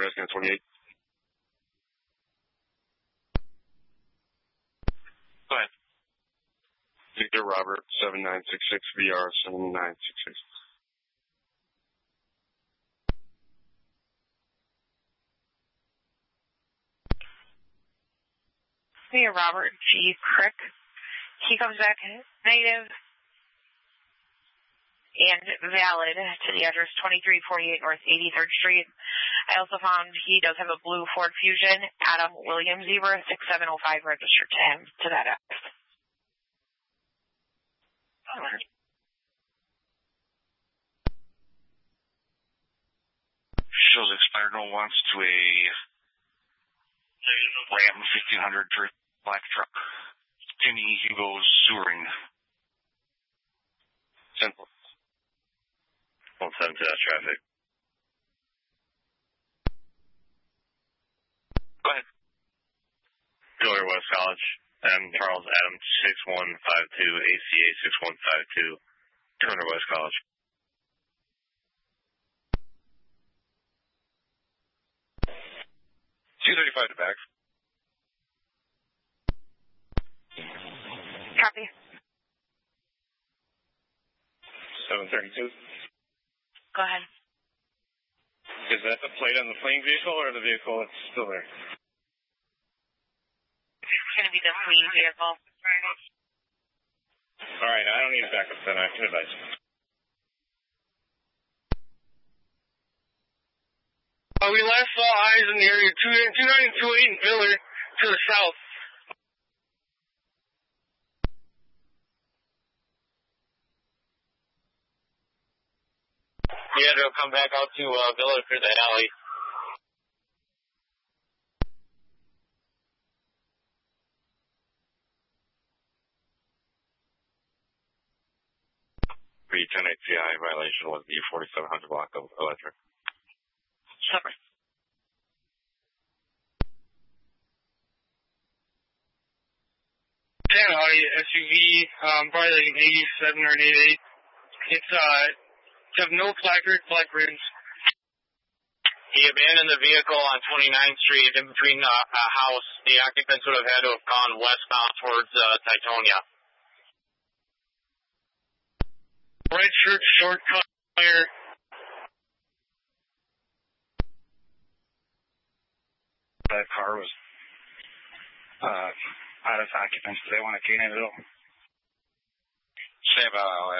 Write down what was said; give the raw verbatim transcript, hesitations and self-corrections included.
Redskins twenty-eight. Go ahead. Victor Robert, seven nine six six, V R seven nine six six. Victor Robert G. Crick. He comes back negative and valid to the address twenty-three forty-eight North eighty-third Street. I also found he does have a blue Ford Fusion, Adam Williams Zebra six seven oh five registered to him to that address. Shows expired no wants to a Ram fifteen hundred black truck. Timmy Hugo Sewering. Simple. one seven to that traffic. Go ahead. Miller West College. M. Charles Adam six one five two, A C A six one five two, Turner West College. two thirty-five to back. Copy. seven thirty-two. Go ahead. Is that the plate on the fleeing vehicle or the vehicle that's still there? It's going to be the fleeing vehicle. All right, I don't need a backup then. I can advise. Uh, we last saw eyes in the area two nine two eight in Villard to the south. Leandro, come back out to uh, Villard through the alley. three ten eight C I violation was the forty-seven hundred block of electric. Separate. ten Audi S U V, um, probably like an eighty-seven or an eighty-eight. It's, uh, to have no placard, black rims. He abandoned the vehicle on twenty-ninth Street in between uh, a house. The occupants would have had to have gone westbound towards uh, Titonia. Red shirt, short color. That car was uh, out of occupants. They want to clean it at all. Say about